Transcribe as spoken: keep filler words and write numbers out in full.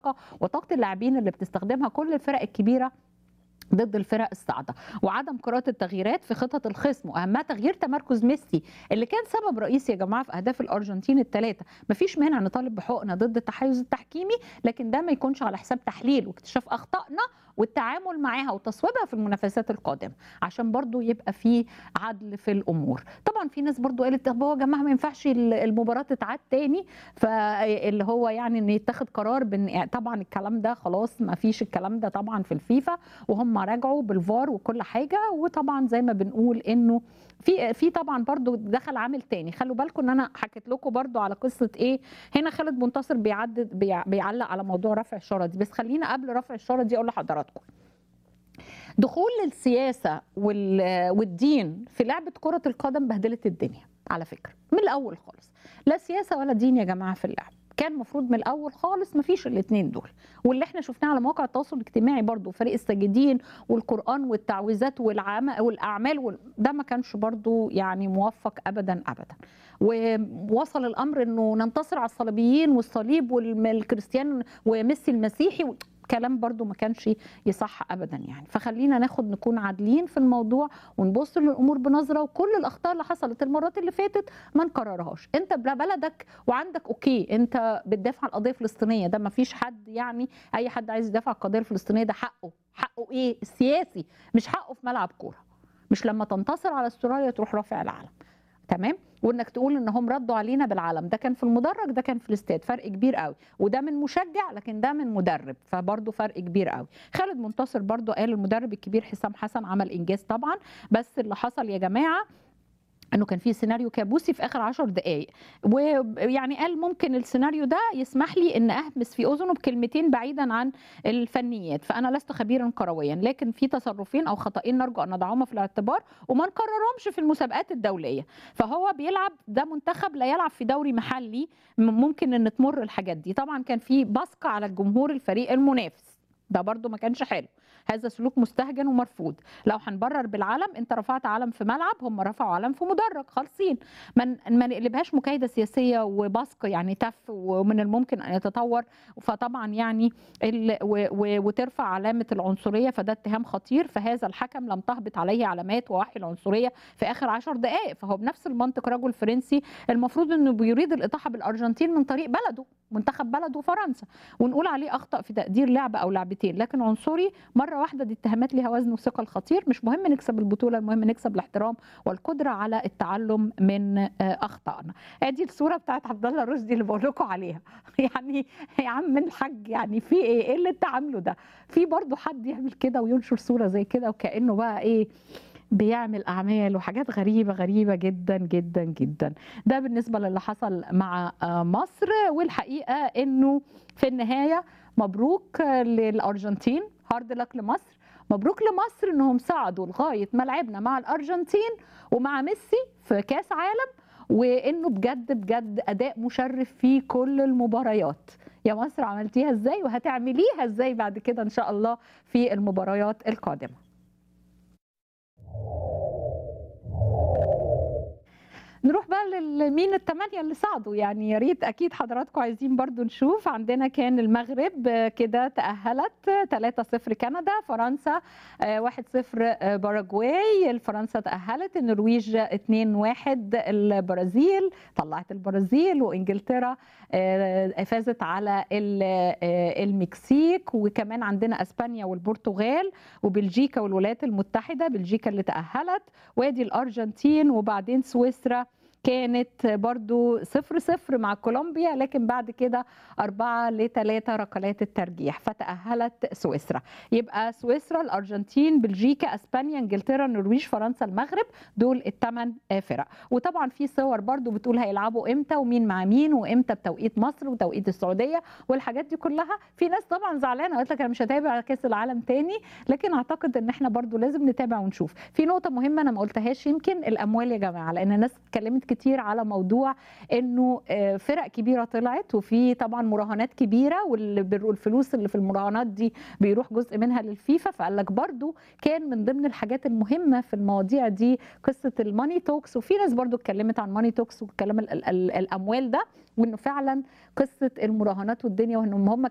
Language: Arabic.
وطاقة اللاعبين اللي بتستخدمها كل الفرق الكبيرة ضد الفرق الصاعدة، وعدم قراءة التغييرات في خطط الخصم، واهمها تغيير تمركز ميسي اللي كان سبب رئيسي يا جماعه في اهداف الارجنتين الثلاثه. مفيش مانع نطالب بحقوقنا ضد التحيز التحكيمي، لكن ده ما يكونش على حساب تحليل واكتشاف اخطائنا والتعامل معاها وتصويبها في المنافسات القادمه، عشان برضو يبقى في عدل في الامور. طبعا في ناس برضو قالت طب هو يا جماعه ما ينفعش المباراه تتعاد تاني، فاللي هو يعني ان يتخذ قرار بان طبعا الكلام ده خلاص ما فيش الكلام ده طبعا في الفيفا، وهم راجعوا بالفار وكل حاجه. وطبعا زي ما بنقول انه في في طبعا برضو دخل عامل تاني. خلوا بالكم ان انا حكيت لكم برضو على قصه ايه هنا. خالد منتصر بيعدد بيعلق على موضوع رفع الشاره دي، بس خلينا قبل رفع الشاره دي اقول لحضراتكم دخول السياسه والدين في لعبه كره القدم بهدلت الدنيا على فكره من الاول خالص. لا سياسه ولا دين يا جماعه في اللعب، كان المفروض من الاول خالص ما فيش الاثنين دول. واللي احنا شفناه على مواقع التواصل الاجتماعي برضو فريق الساجدين والقران والتعويذات والاعمال ده ما كانش برضو يعني موفق ابدا ابدا. ووصل الامر انه ننتصر على الصليبيين والصليب والكريستيان وميسي المسيحي، كلام برضو ما كانش يصح ابدا يعني. فخلينا ناخد نكون عادلين في الموضوع ونبص للامور بنظره، وكل الاخطاء اللي حصلت المرات اللي فاتت ما نكررهاش. انت بلدك وعندك اوكي انت بتدافع عن القضيه الفلسطينيه، ده ما فيش حد يعني اي حد عايز يدافع عن القضيه الفلسطينيه ده حقه. حقه ايه السياسي، مش حقه في ملعب كوره. مش لما تنتصر على استراليا تروح رافع العلم، تمام؟ وانك تقول ان هم ردوا علينا بالعلم، ده كان في المدرج ده كان في الاستاد، فرق كبير قوي. وده من مشجع لكن ده من مدرب، فبرضه فرق كبير قوي. خالد منتصر برضه قال المدرب الكبير حسام حسن عمل انجاز طبعا، بس اللي حصل يا جماعه انه كان في سيناريو كابوسي في اخر عشر دقائق، ويعني قال ممكن السيناريو ده يسمح لي ان اهمس في اذنه بكلمتين بعيدا عن الفنيات، فانا لست خبيرا كرويا، لكن في تصرفين او خطأين نرجو ان نضعهما في الاعتبار وما نكررهمش في المسابقات الدوليه. فهو بيلعب ده منتخب لا يلعب في دوري محلي، ممكن ان تمر الحاجات دي. طبعا كان في بصق على الجمهور الفريق المنافس، ده برضو ما كانش حلو، هذا سلوك مستهجن ومرفوض. لو هنبرر بالعلم، انت رفعت علم في ملعب، هم رفعوا علم في مدرج، خالصين. ما ما نقلبهاش مكايده سياسيه وبصق يعني تف، ومن الممكن ان يتطور. فطبعا يعني ال و و وترفع علامه العنصريه، فده اتهام خطير. فهذا الحكم لم تهبط عليه علامات ووحي العنصريه في اخر عشر دقائق، فهو بنفس المنطق رجل فرنسي المفروض انه بيريد الاطاحه بالارجنتين من طريق بلده، منتخب بلده فرنسا، ونقول عليه اخطا في تقدير لعبه او لعبتين، لكن عنصري مره واحده دي اتهامات ليها وزن وثقل خطير. مش مهم نكسب البطوله، المهم نكسب الاحترام والقدره على التعلم من اخطائنا. ادي الصوره بتاعت عبد الله الرشدي اللي بقول لكم عليها يعني يا عم الحاج يعني في ايه ايه اللي انت عامله ده؟ في برضه حد يعمل كده وينشر صوره زي كده وكانه بقى ايه بيعمل اعمال وحاجات غريبه غريبه جدا جدا جدا. ده بالنسبه للي حصل مع مصر. والحقيقه انه في النهايه مبروك للارجنتين، هارد لك لمصر، مبروك لمصر انهم صعدوا لغايه ملعبنا مع الارجنتين ومع ميسي في كاس عالم، وانه بجد بجد اداء مشرف في كل المباريات. يا مصر عملتيها ازاي وهتعمليها ازاي بعد كده ان شاء الله في المباريات القادمه. نروح بقى للمين الثمانية اللي صعدوا، يعني يا ريت اكيد حضراتكم عايزين برضو نشوف. عندنا كان المغرب كده تأهلت ثلاثة صفر كندا، فرنسا واحد صفر باراجواي، فرنسا تأهلت، النرويج اتنين واحد البرازيل طلعت البرازيل، وانجلترا فازت على المكسيك، وكمان عندنا اسبانيا والبرتغال وبلجيكا والولايات المتحدة، بلجيكا اللي تأهلت، وادي الارجنتين، وبعدين سويسرا كانت برضو صفر صفر مع كولومبيا، لكن بعد كده أربعة لثلاثة ركلات الترجيح فتأهلت سويسرا. يبقى سويسرا، الأرجنتين، بلجيكا، أسبانيا، إنجلترا، النرويج، فرنسا، المغرب، دول الثمان فرق. وطبعا في صور برضو بتقول هيلعبوا امتى ومين مع مين وامتى بتوقيت مصر وتوقيت السعودية والحاجات دي كلها. في ناس طبعا زعلانة قالت لك أنا مش هتابع كأس العالم تاني، لكن أعتقد إن احنا برضو لازم نتابع ونشوف. في نقطة مهمة أنا ما قلتهاش، يمكن الأموال يا جماعة، لأن الناس اتكلمت كتير على موضوع انه فرق كبيره طلعت وفي طبعا مراهنات كبيره، والفلوس اللي في المراهنات دي بيروح جزء منها للفيفا. فقال لك برضو كان من ضمن الحاجات المهمه في المواضيع دي قصه الماني توكس، وفي ناس برضو اتكلمت عن ماني توكس والكلام الاموال ده، وانه فعلا قصه المراهنات والدنيا، وانهم هم